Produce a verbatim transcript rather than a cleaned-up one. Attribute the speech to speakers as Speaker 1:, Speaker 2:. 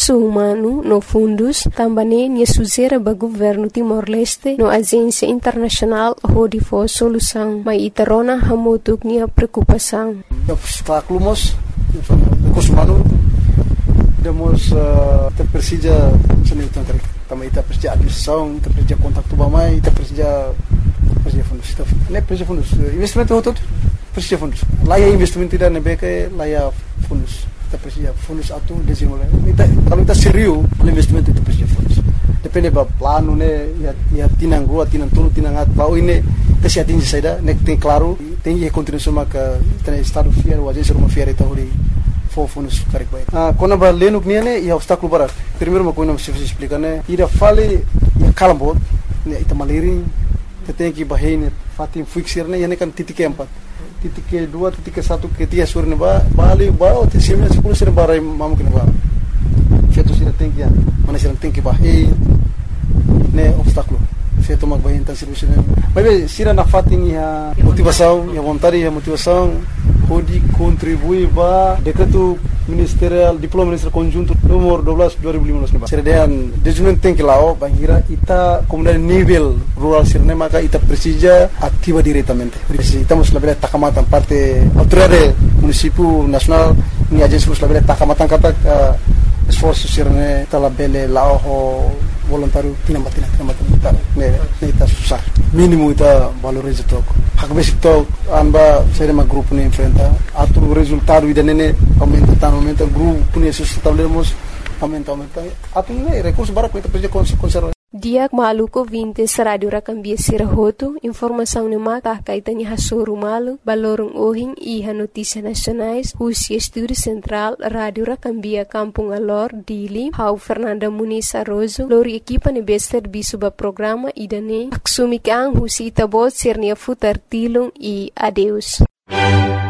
Speaker 1: recurso humano no fundos também nia suzera ba governo Timor-Leste no agência internacional Rodi for solução, mas itarona hamutuk nia preocupação.
Speaker 2: Obstáculos, recurso humano, demos te precisa senitan kari, também te precisa administração, te precisa contato bamai, te precisa precisa fundos, ne precisa fundos, investimento todo precisa fundos. Lá é investimento tidak nebeke, lá é fundos. Kita precisa fundos atu desenvolver. Kalau kita serius, o investimento itu precisa fundos. Depende ba plano ne, ya ya tinang rua, tinang tulu, tinang at bau ini kasi atingi saida, nek tem claro, tem que continuar maka tem estado fiel, o agência uma fiel então ali for fundos carik baik. Ah, quando ba lenuk nia ne, ya obstáculo barat. Primeiro uma coisa não se explica ne, ira fale ya kalambot, ne ita maliri, tem que bahine fatim fixir ne, ya ne kan titik empat. Titik ke dua, titik ke satu, ke tiga sur ne ba, bali ba, o tisimnya sepuluh sur barai mamu kene ba. Feito sira tem que, mana sira tem que bahine, ne obstáculo. Feito mag bahine tan serviço ne. Mas sira na fatim ya motivação, ya vontade, ya motivação, pode contribuir ba decreto ministerial diploma ministerial conjunto nomor dua belas dua ribu lima belas ne ba. Sira dean desenvolvimento tem que lao, bangira ita comunidade nível rural sirne maka ita precisa ativa diretamente. Necesitamos la bela takamatan parte autoridade município nacional ni agência nos la bela takamatan kata esforço sirne tala bela lao voluntário tinambat tinambat tinambat ne ne ita susah mínimo ita valoriza toco hak basic to anba sere ma grupo ne enfrenta atu resultado ida nene aumenta tan aumenta grupo ne estabelemos aumenta aumenta atu ne recurso bara ko ita precisa conservar.
Speaker 1: Diak maluko vintes radio rakambia sirahoto, informação ni mata kaitanya hasoro malu, balorong ohing iha notícia nacionais, Husi Estúdio Central, Radio Rakambia Kampung Alor, Dili, Hau Fernanda Muniz Arrozo, lori equipa ni bester bisuba programa idane, aksumik ang Husi itabot sirnia futar tilong e adeus.